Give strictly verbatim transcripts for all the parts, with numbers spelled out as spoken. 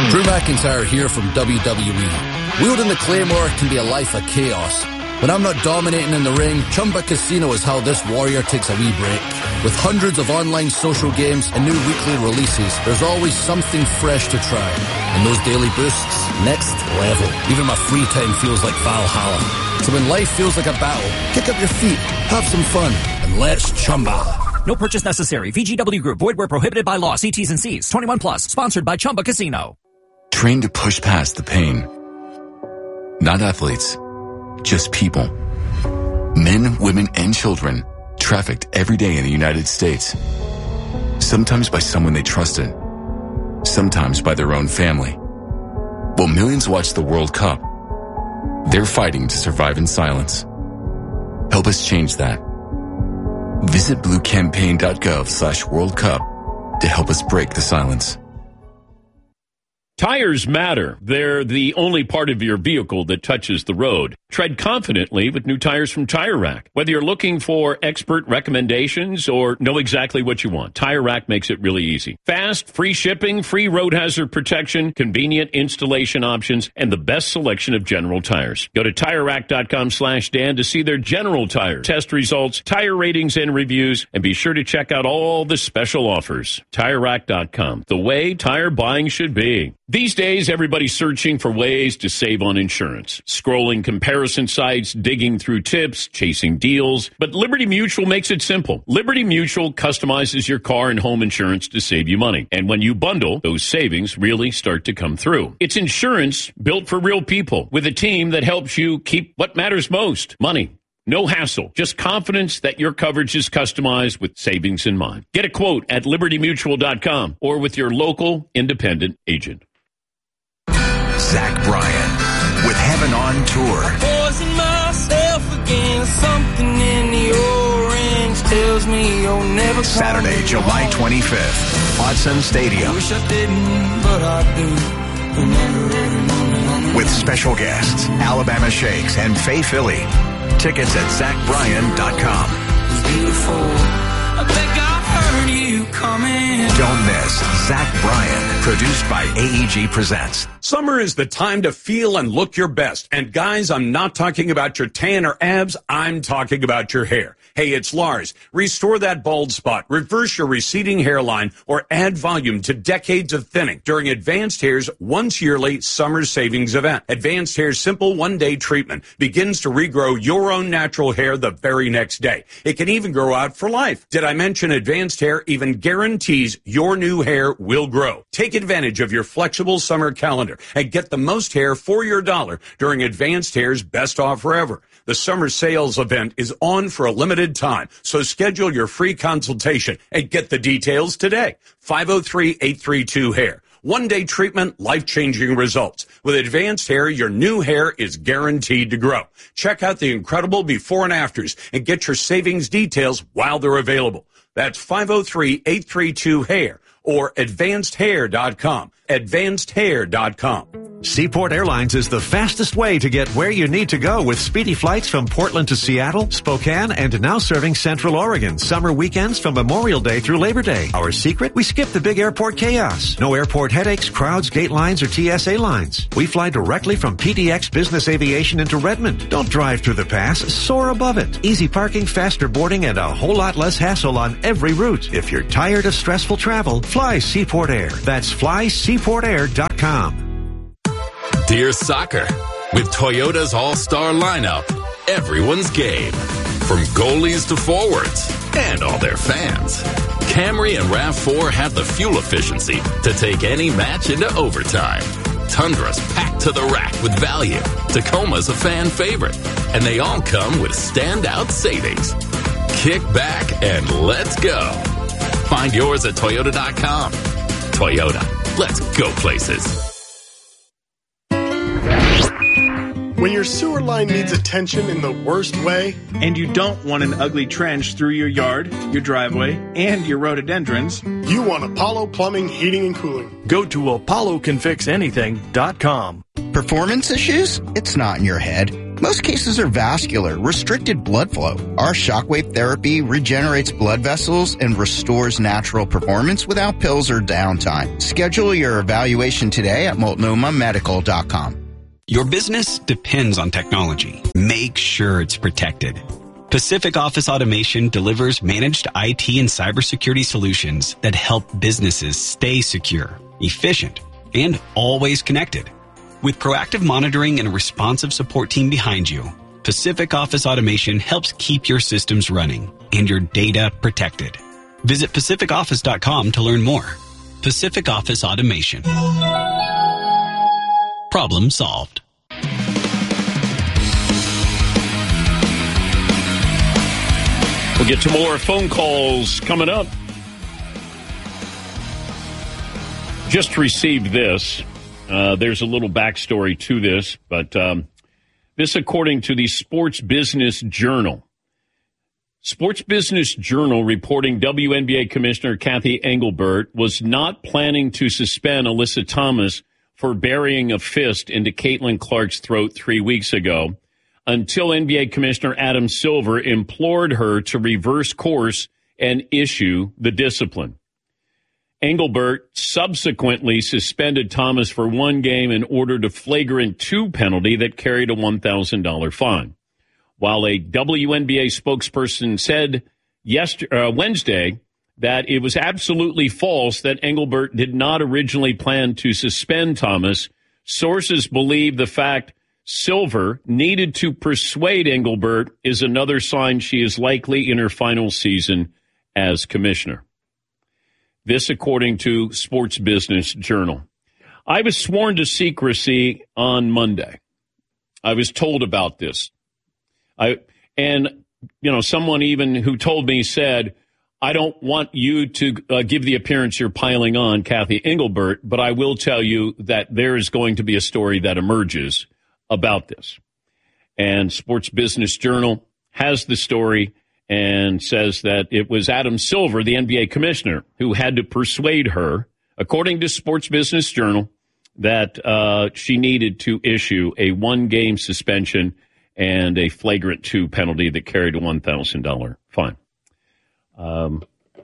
Drew McIntyre here from W W E. Wielding the Claymore can be a life of chaos. When I'm not dominating in the ring, Chumba Casino is how this warrior takes a wee break. With hundreds of online social games and new weekly releases, there's always something fresh to try. And those daily boosts, next level. Even my free time feels like Valhalla. So when life feels like a battle, kick up your feet, have some fun, and let's Chumba. No purchase necessary. V G W Group. Void where prohibited by law. See T's and C's. twenty-one plus. Sponsored by Chumba Casino. Trained to push past the pain. Not athletes. Just people. Men, women, and children trafficked every day in the United States. Sometimes by someone they trusted. Sometimes by their own family. While millions watch the World Cup, they're fighting to survive in silence. Help us change that. Visit bluecampaign.gov slash World Cup to help us break the silence. Tires matter. They're the only part of your vehicle that touches the road. Tread confidently with new tires from Tire Rack. Whether you're looking for expert recommendations or know exactly what you want, Tire Rack makes it really easy. Fast, free shipping, free road hazard protection, convenient installation options, and the best selection of General tires. Go to TireRack.com slash Dan to see their General tire test results, tire ratings, and reviews, and be sure to check out all the special offers. Tire Rack dot com, the way tire buying should be. These days, everybody's searching for ways to save on insurance. Scrolling comparison sites, digging through tips, chasing deals. But Liberty Mutual makes it simple. Liberty Mutual customizes your car and home insurance to save you money. And when you bundle, those savings really start to come through. It's insurance built for real people with a team that helps you keep what matters most, money. No hassle, just confidence that your coverage is customized with savings in mind. Get a quote at liberty mutual dot com or with your local independent agent. Zach Bryan with Heaven on Tour. Poison myself again. Something in the orange tells me you'll never. Saturday, July twenty-fifth, Watson Stadium. I wish I didn't, but I do. Remember every moment. With special guests, Alabama Shakes and Faye Philly. Tickets at zach bryan dot com. Beautiful. I think I heard you coming. Don't miss Zach Bryan, produced by A E G Presents. Summer is the time to feel and look your best. And guys, I'm not talking about your tan or abs. I'm talking about your hair. Hey, it's Lars. Restore that bald spot, reverse your receding hairline, or add volume to decades of thinning during Advanced Hair's once yearly summer savings event. Advanced Hair's simple one-day treatment begins to regrow your own natural hair the very next day. It can even grow out for life. Did I mention Advanced Hair even guarantees your new hair will grow? Take advantage of your flexible summer calendar and get the most hair for your dollar during Advanced Hair's best offer ever. The summer sales event is on for a limited time, so schedule your free consultation and get the details today. five oh three, eight three two, hair. One-day treatment, life-changing results. With Advanced Hair, your new hair is guaranteed to grow. Check out the incredible before and afters and get your savings details while they're available. That's five oh three, eight three two, hair or advanced hair dot com. advanced hair dot com. Seaport Airlines is the fastest way to get where you need to go with speedy flights from Portland to Seattle, Spokane, and now serving Central Oregon. Summer weekends from Memorial Day through Labor Day. Our secret? We skip the big airport chaos. No airport headaches, crowds, gate lines, or T S A lines. We fly directly from P D X Business Aviation into Redmond. Don't drive through the pass, soar above it. Easy parking, faster boarding, and a whole lot less hassle on every route. If you're tired of stressful travel, fly Seaport Air. That's fly seaport air dot com. Dear Soccer, with Toyota's all-star lineup, everyone's game. From goalies to forwards and all their fans. Camry and RAV four have the fuel efficiency to take any match into overtime. Tundra's packed to the rack with value. Tacoma's a fan favorite. And they all come with standout savings. Kick back and let's go. Find yours at toyota dot com. Toyota, let's go places. When your sewer line needs attention in the worst way, and you don't want an ugly trench through your yard, your driveway, and your rhododendrons, you want Apollo Plumbing, Heating, and Cooling. Go to apollo can fix anything dot com. Performance issues? It's not in your head. Most cases are vascular, restricted blood flow. Our shockwave therapy regenerates blood vessels and restores natural performance without pills or downtime. Schedule your evaluation today at multnomah medical dot com. Your business depends on technology. Make sure it's protected. Pacific Office Automation delivers managed I T and cybersecurity solutions that help businesses stay secure, efficient, and always connected. With proactive monitoring and a responsive support team behind you, Pacific Office Automation helps keep your systems running and your data protected. Visit pacific office dot com to learn more. Pacific Office Automation. Problem solved. We'll get to more phone calls coming up. Just received this. Uh, there's a little backstory to this, but um, this according to the Sports Business Journal. Sports Business Journal reporting W N B A Commissioner Kathy Engelbert was not planning to suspend Alyssa Thomas for burying a fist into Caitlin Clark's throat three weeks ago, until N B A Commissioner Adam Silver implored her to reverse course and issue the discipline. Engelbert subsequently suspended Thomas for one game and ordered a flagrant two penalty that carried a one thousand dollars fine. While a W N B A spokesperson said yesterday, uh, Wednesday that it was absolutely false that Engelbert did not originally plan to suspend Thomas, sources believe the fact Silver needed to persuade Engelbert is another sign she is likely in her final season as commissioner. This according to Sports Business Journal. I was sworn to secrecy on Monday. I was told about this. I and, you know, someone even who told me said, I don't want you to uh, give the appearance you're piling on Kathy Engelbert, but I will tell you that there is going to be a story that emerges about this. And Sports Business Journal has the story and says that it was Adam Silver, the N B A commissioner, who had to persuade her, according to Sports Business Journal, that uh, she needed to issue a one-game suspension and a flagrant two penalty that carried a one thousand dollars fine. Um,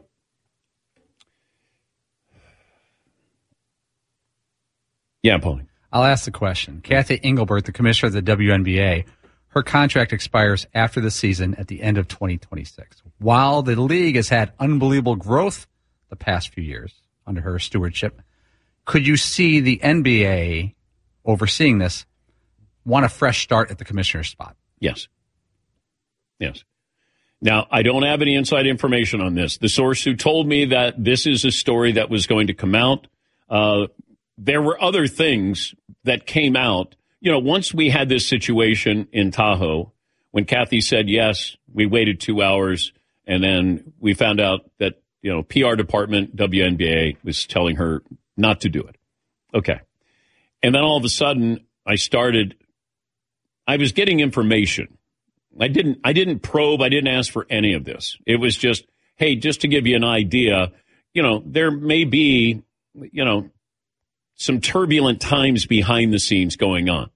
yeah, Paulie. I'll ask the question. Kathy Engelbert, the commissioner of the W N B A, her contract expires after the season at the end of twenty twenty-six. While the league has had unbelievable growth the past few years under her stewardship, could you see the N B A overseeing this want a fresh start at the commissioner's spot? Yes. Yes. Now, I don't have any inside information on this. The source who told me that this is a story that was going to come out, uh, there were other things that came out. You know, once we had this situation in Tahoe, when Kathy said yes, we waited two hours, and then we found out that, you know, P R department, W N B A, was telling her not to do it. Okay. And then all of a sudden, I started, I was getting information. I didn't, I didn't probe, I didn't ask for any of this. It was just, hey, just to give you an idea, you know, there may be, you know, some turbulent times behind the scenes going on.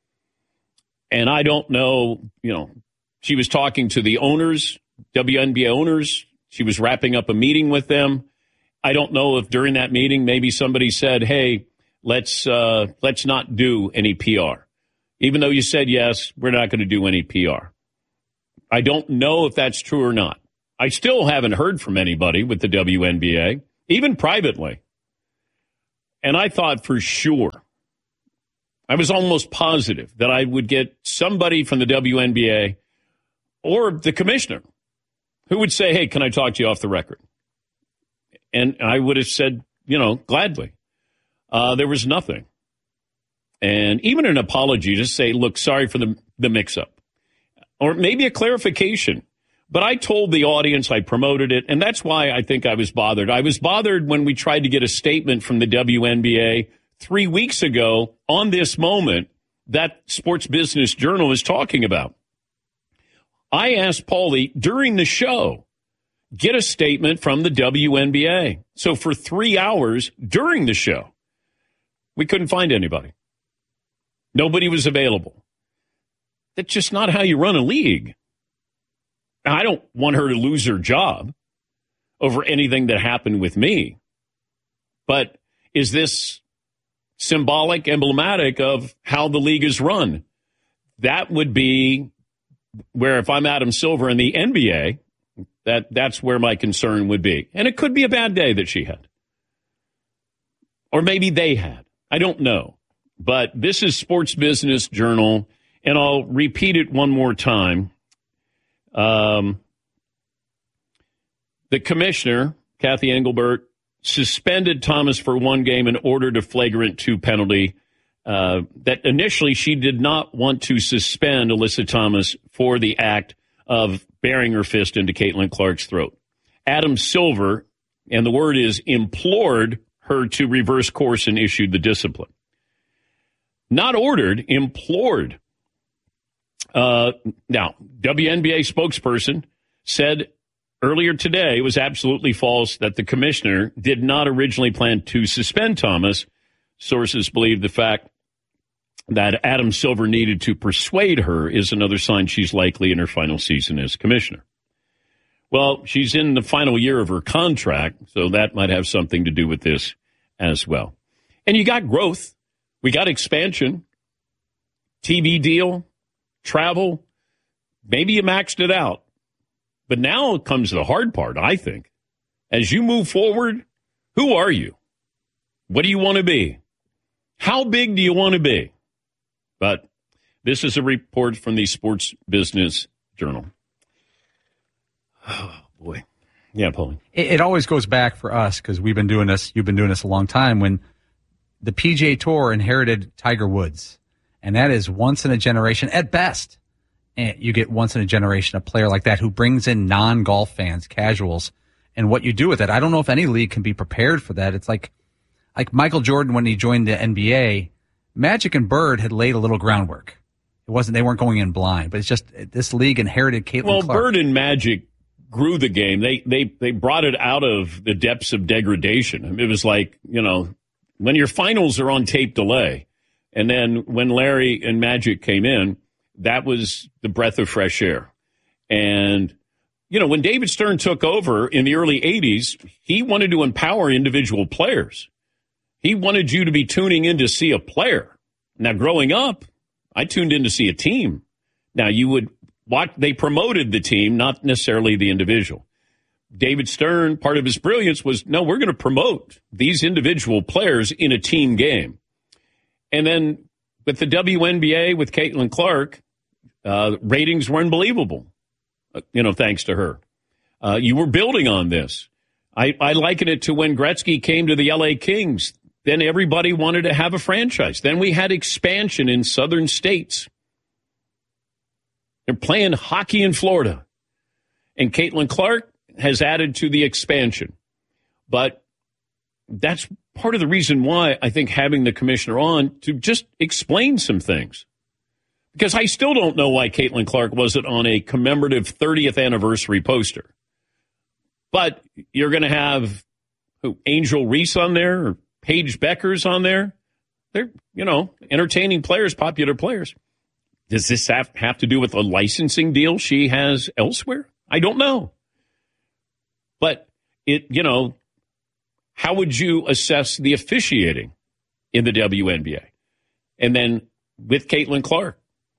And I don't know, you know, she was talking to the owners, W N B A owners. She was wrapping up a meeting with them. I don't know if during that meeting, maybe somebody said, hey, let's, uh, let's not do any P R. Even though you said yes, we're not going to do any P R. I don't know if that's true or not. I still haven't heard from anybody with the W N B A, even privately. And I thought for sure, I was almost positive that I would get somebody from the W N B A or the commissioner who would say, hey, can I talk to you off the record? And I would have said, you know, gladly. Uh, there was nothing. And even an apology to say, look, sorry for the, the mix-up. Or maybe a clarification. But I told the audience, I promoted it, and that's why I think I was bothered. I was bothered when we tried to get a statement from the W N B A three weeks ago on this moment that Sports Business Journal is talking about. I asked Paulie during the show, get a statement from the W N B A. So for three hours during the show, we couldn't find anybody. Nobody was available. That's just not how you run a league. Now, I don't want her to lose her job over anything that happened with me. But is this symbolic, emblematic of how the league is run? That would be where, if I'm Adam Silver in the N B A, that, that's where my concern would be. And it could be a bad day that she had. Or maybe they had. I don't know. But this is Sports Business Journal, and I'll repeat it one more time. Um, the commissioner, Kathy Engelbert, suspended Thomas for one game and ordered a flagrant two penalty. Uh, that initially she did not want to suspend Alyssa Thomas for the act of bearing her fist into Caitlin Clark's throat. Adam Silver, and the word is implored her to reverse course and issued the discipline. Not ordered, implored. Uh, now, W N B A spokesperson said earlier today it was absolutely false that the commissioner did not originally plan to suspend Thomas. Sources believe the fact that Adam Silver needed to persuade her is another sign she's likely in her final season as commissioner. Well, she's in the final year of her contract, so that might have something to do with this as well. And you got growth. We got expansion, T V deal, travel. Maybe you maxed it out. But now comes the hard part, I think. As you move forward, who are you? What do you want to be? How big do you want to be? But this is a report from the Sports Business Journal. Oh, boy. Yeah, Paulie. It, it always goes back for us, because we've been doing this, you've been doing this a long time, when the P G A Tour inherited Tiger Woods. And that is once in a generation, at best. And you get once in a generation a player like that who brings in non-golf fans, casuals, and what you do with it. I don't know if any league can be prepared for that. It's like like Michael Jordan when he joined the N B A. Magic and Bird had laid a little groundwork. It wasn't they weren't going in blind, but it's just this league inherited Caitlin well, Clark. Bird and Magic grew the game. They they they brought it out of the depths of degradation. I mean, it was like, you know, when your finals are on tape delay, and then when Larry and Magic came in, that was the breath of fresh air. And, you know, when David Stern took over in the early eighties, he wanted to empower individual players. He wanted you to be tuning in to see a player. Now, growing up, I tuned in to see a team. Now, you would watch, they promoted the team, not necessarily the individual. David Stern, part of his brilliance was, no, we're going to promote these individual players in a team game. And then with the W N B A, with Caitlin Clark, uh, ratings were unbelievable, uh, you know, thanks to her. Uh, you were building on this. I, I liken it to when Gretzky came to the L A Kings. Then everybody wanted to have a franchise. Then we had expansion in southern states. They're playing hockey in Florida. And Caitlin Clark has added to the expansion. But that's part of the reason why I think having the commissioner on to just explain some things. Because I still don't know why Caitlin Clark wasn't on a commemorative thirtieth anniversary poster. But you're going to have who, Angel Reese on there, or Paige Becker's on there. They're, you know, entertaining players, popular players. Does this have, have to do with a licensing deal she has elsewhere? I don't know. But it, you know, how would you assess the officiating in the W N B A? And then with Caitlin Clark,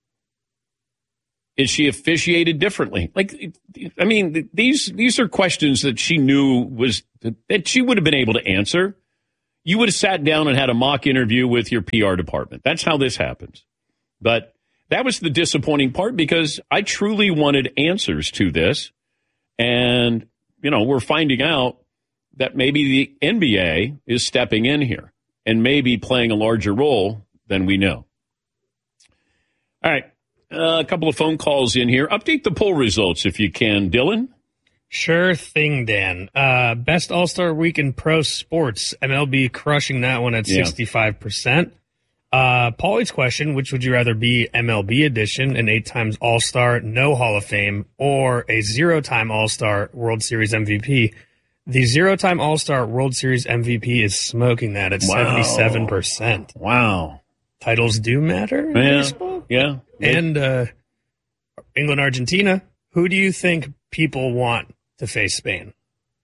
is she officiated differently? Like, I mean, these these are questions that she knew was that she would have been able to answer. You would have sat down and had a mock interview with your P R department. That's how this happens. But that was the disappointing part, because I truly wanted answers to this. And, you know, we're finding out that maybe the N B A is stepping in here and maybe playing a larger role than we know. All right. Uh, a couple of phone calls in here. Update the poll results if you can, Dylan. Sure thing, Dan. Uh, best All-Star Week in pro sports. M L B crushing that one at Yeah. sixty-five percent. Uh, Paulie's question, which would you rather be, M L B edition, an eight times All-Star, no Hall of Fame, or a zero-time All-Star World Series M V P? The zero-time All-Star World Series M V P is smoking that at Wow. seventy-seven percent. Wow. Titles do matter in Yeah. baseball? Yeah. And uh, England, Argentina. Who do you think people want to face Spain?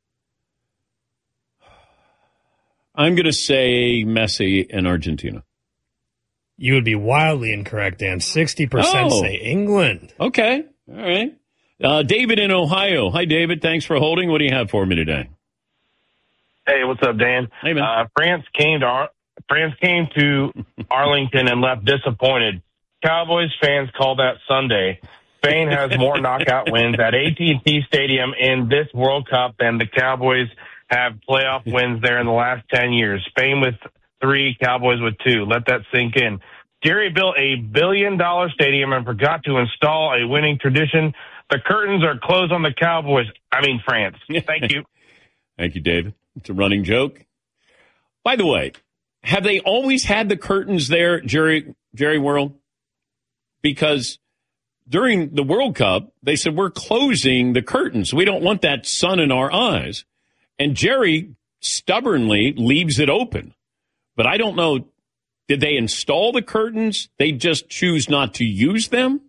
I'm going to say Messi and Argentina. You would be wildly incorrect, Dan. sixty percent Oh. say England. Okay. All right. Uh, David in Ohio. Hi, David. Thanks for holding. What do you have for me today? Hey, what's up, Dan? Hey, man. Uh, France came to Ar- France came to Arlington and left disappointed. Cowboys fans call that Sunday. Spain has more knockout wins at A T and T Stadium in this World Cup than the Cowboys have playoff wins there in the last ten years. Spain with three, Cowboys with two. Let that sink in. Jerry built a billion-dollar stadium and forgot to install a winning tradition. The curtains are closed on the Cowboys. I mean, France. Thank you. Thank you, David. It's a running joke. By the way, have they always had the curtains there, Jerry, Jerry World? Because during the World Cup, they said, we're closing the curtains. We don't want that sun in our eyes. And Jerry stubbornly leaves it open. But I don't know, did they install the curtains? They just choose not to use them?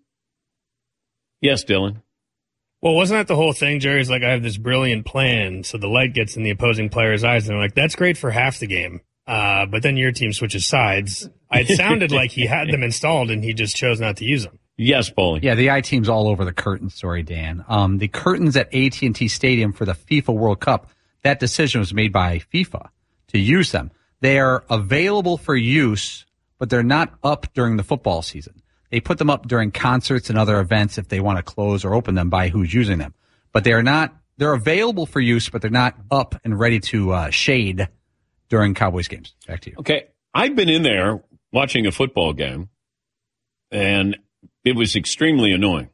Yes, Dylan. Well, wasn't that the whole thing? Jerry's like, I have this brilliant plan, so the light gets in the opposing player's eyes. And they're like, that's great for half the game. Uh, but then your team switches sides. It sounded like he had them installed and he just chose not to use them. Yes, Paulie. Yeah, the I-Team's all over the curtain story, Dan. Um, the curtains at A T and T Stadium for the FIFA World Cup, that decision was made by FIFA to use them. They are available for use, but they're not up during the football season. They put them up during concerts and other events if they want to close or open them by who's using them. But they're not, they're available for use, but they're not up and ready to uh, shade during Cowboys games. Back to you. Okay. I've been in there watching a football game, and it was extremely annoying.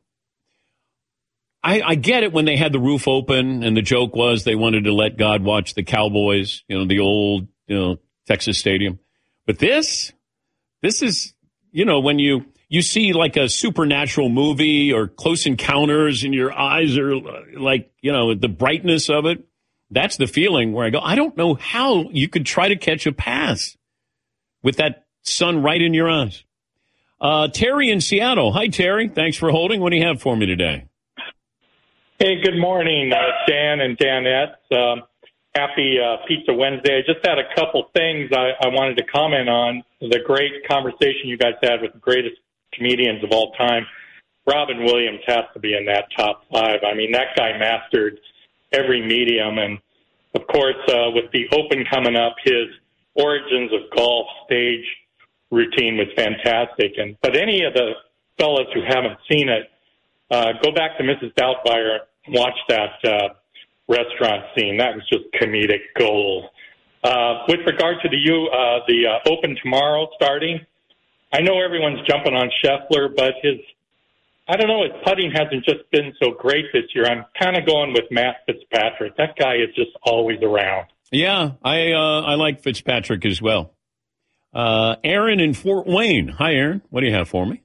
I, I get it when they had the roof open, and the joke was they wanted to let God watch the Cowboys, you know, the old, you know, Texas Stadium. But this, this is, you know, when you, you see like a supernatural movie or Close Encounters and your eyes are like, you know, the brightness of it. That's the feeling where I go, I don't know how you could try to catch a pass with that sun right in your eyes. Uh, Terry in Seattle. Hi, Terry. Thanks for holding. What do you have for me today? Hey, good morning, uh, Dan and Danette. Um, happy uh, Pizza Wednesday. I just had a couple things I, I wanted to comment on. The great conversation you guys had with the greatest comedians of all time. Robin Williams has to be in that top five. I mean, that guy mastered every medium. And, of course, uh, with the Open coming up, his Origins of Golf stage routine was fantastic. And But any of the fellas who haven't seen it, uh, go back to Missus Doubtfire and watch that uh, restaurant scene. That was just comedic gold. Uh, with regard to the U, uh, the uh, Open tomorrow starting, I know everyone's jumping on Scheffler, but his, I don't know, his putting hasn't just been so great this year. I'm kind of going with Matt Fitzpatrick. That guy is just always around. Yeah, I uh, I like Fitzpatrick as well. Uh, Aaron in Fort Wayne. Hi, Aaron. What do you have for me?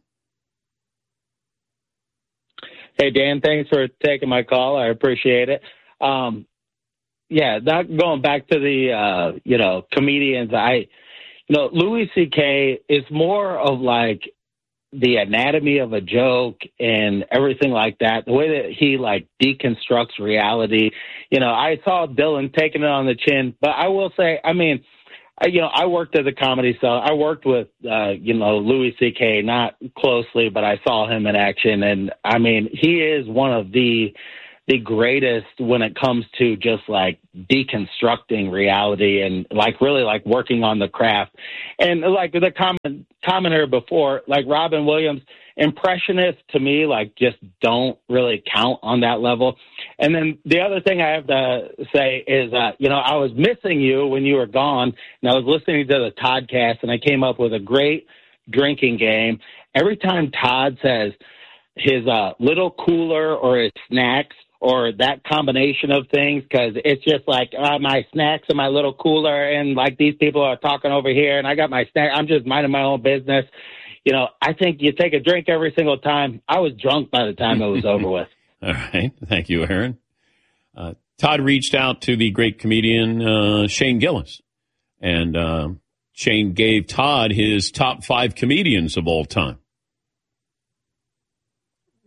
Hey, Dan, thanks for taking my call. I appreciate it. Um, yeah, that, going back to the, uh, you know, comedians, I, you know, Louis C K is more of like the anatomy of a joke and everything like that, the way that he like deconstructs reality. You know, I saw Dylan taking it on the chin, but I will say, I mean, I, you know, I worked at the Comedy Cell. I worked with, uh, you know, Louis C K, not closely, but I saw him in action. And I mean, he is one of the, the greatest when it comes to just like deconstructing reality and like really like working on the craft. And like the comment, commenter before, like Robin Williams, impressionists to me, like just don't really count on that level. And then the other thing I have to say is, uh, you know, I was missing you when you were gone, and I was listening to the Toddcast, and I came up with a great drinking game. Every time Todd says his uh, little cooler or his snacks or that combination of things, because it's just like uh, my snacks and my little cooler, and like these people are talking over here, and I got my snack. I'm just minding my own business. You know, I think you take a drink every single time. I was drunk by the time it was over with. All right. Thank you, Aaron. Uh, Todd reached out to the great comedian uh, Shane Gillis, and uh, Shane gave Todd his top five comedians of all time.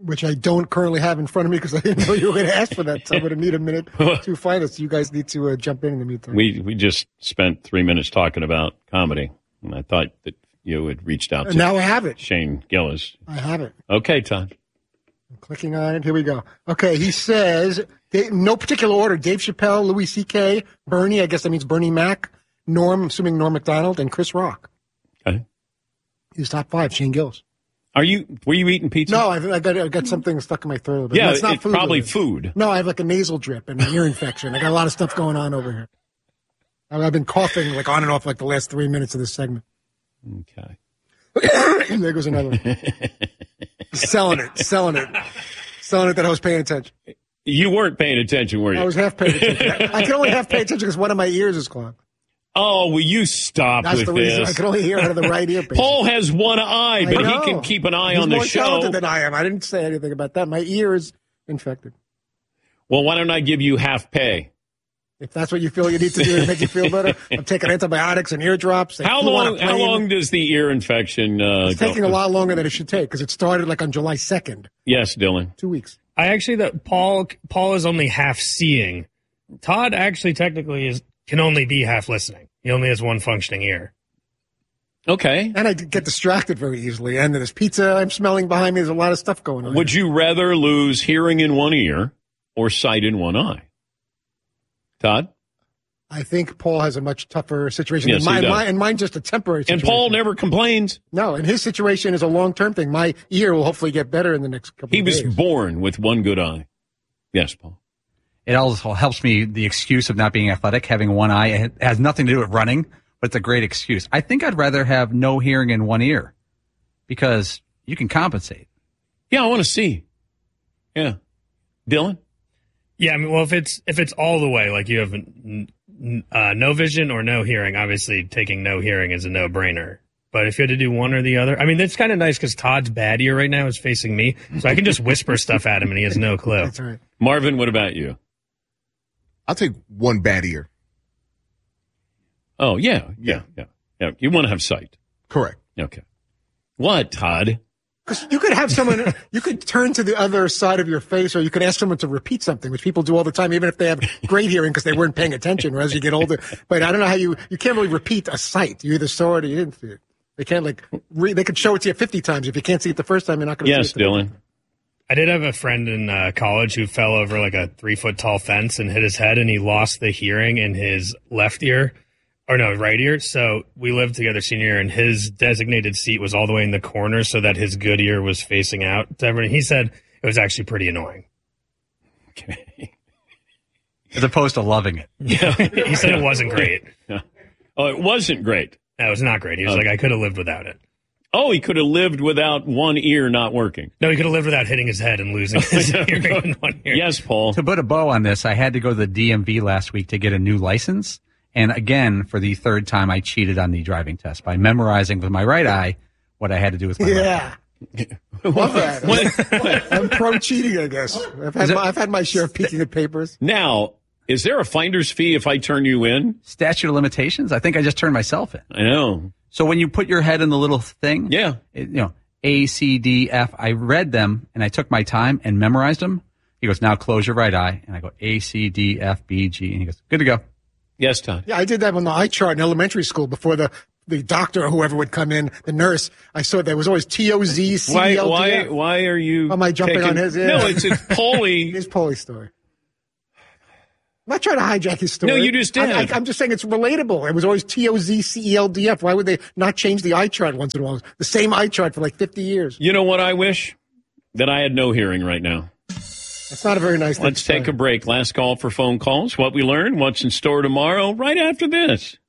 which I don't currently have in front of me because I didn't know you were going to ask for that. So I'm going to need a minute to find it. So you guys need to uh, jump in in the meantime. We we just spent three minutes talking about comedy, and I thought that you had reached out to And now I have it. Shane Gillis. I have it. Okay, Todd. I'm clicking on it. Here we go. Okay, he says, no particular order, Dave Chappelle, Louis C K, Bernie, I guess that means Bernie Mac, Norm, I'm assuming Norm Macdonald, and Chris Rock. Okay. He's top five, Shane Gillis. Are you? Were you eating pizza? No, I, I got I got something stuck in my throat. But Yeah, it's not it's food probably related. food. No, I have like a nasal drip and an ear infection. I got a lot of stuff going on over here. I- I've been coughing like on and off like the last three minutes of this segment. Okay. There goes another one. selling it, selling it, selling it that I was paying attention. You weren't paying attention, were you? I was half paying attention. I can only half pay attention because one of my ears is clogged. Oh, will you stop That's with the reason this? I can only hear out of the right ear. Basically. Paul has one eye, I but he know. can keep an eye He's on the more show. talented than I am. I didn't say anything about that. My ear is infected. Well, why don't I give you half pay? If that's what you feel you need to do to make you feel better, I'm taking antibiotics and ear drops. They How flew on a long? How plane. long does the ear infection uh, It's go taking a for? lot longer than it should take because it started like on July second. Yes, Dylan. Two weeks. I actually that Paul Paul is only half seeing. Todd actually technically is can only be half listening. He only has one functioning ear. Okay. And I get distracted very easily. And there's pizza I'm smelling behind me. There's a lot of stuff going on. Would you rather lose hearing in one ear or sight in one eye? Todd? I think Paul has a much tougher situation Yes, than he mine. does. mine. And mine's just a temporary situation. And Paul never complains. No, and his situation is a long-term thing. My ear will hopefully get better in the next couple He of was days. born with one good eye. Yes, Paul. It also helps me, the excuse of not being athletic, having one eye. It has nothing to do with running, but it's a great excuse. I think I'd rather have no hearing in one ear because you can compensate. Yeah, I want to see. Yeah. Dylan? Yeah, I mean, well, if it's if it's all the way, like you have n- n- uh, no vision or no hearing, obviously taking no hearing is a no-brainer. But if you had to do one or the other, I mean, it's kind of nice because Todd's bad ear right now is facing me, so I can just whisper stuff at him and he has no clue. That's right. Marvin, what about you? I'll take one bad ear. Oh, yeah, yeah, yeah. yeah. You want to have sight. Correct. Okay. What, Todd? Because you could have someone, you could turn to the other side of your face, or you could ask someone to repeat something, which people do all the time, even if they have great hearing because they weren't paying attention or as you get older. But I don't know how you, you can't really repeat a sight. You either saw it or you didn't see it. They can't like, re, they could show it to you fifty times. If you can't see it the first time, you're not going to Yes, see it. Dylan. I did have a friend in uh, college who fell over like a three foot tall fence and hit his head, and he lost the hearing in his left ear, or no, right ear. So we lived together senior year, and his designated seat was all the way in the corner so that his good ear was facing out to everyone. He said it was actually pretty annoying. Okay. As opposed to loving it. Yeah, he said it wasn't great. Yeah. Oh, it wasn't great. No, it was not great. He was Okay. like, I could have lived without it. Oh, he could have lived without one ear not working. No, he could have lived without hitting his head and losing his hearing in one ear. Yes, Paul. To put a bow on this, I had to go to the D M V last week to get a new license. And again, for the third time, I cheated on the driving test by memorizing with my right eye what I had to do with my left eye. Yeah. Love that. I'm pro cheating, I guess. I've had, Is it- my, I've had my share of peeking at papers. Now, is there a finder's fee if I turn you in? Statute of limitations? I think I just turned myself in. I know. So when you put your head in the little thing, yeah, it, you know, A, C, D, F, I read them and I took my time and memorized them. He goes, now close your right eye. And I go, A, C, D, F, B, G. And he goes, good to go. Yes, Todd. Yeah, I did that on the eye chart in elementary school before the, the doctor or whoever would come in, the nurse. I saw there was always T O Z, C Why, L D F. why, why are you Am I jumping taking- on his? Yeah. No, it's, it's Paulie. His Paulie story. I'm not trying to hijack his story. No, you just did. I, I, I'm just saying it's relatable. It was always T O Z, C E L D F. Why would they not change the eye chart once in a while? The same eye chart for like fifty years. You know what I wish? That I had no hearing right now. That's not a very nice thing Let's to say. take a break. Last call for phone calls. What we learned, what's in store tomorrow, right after this.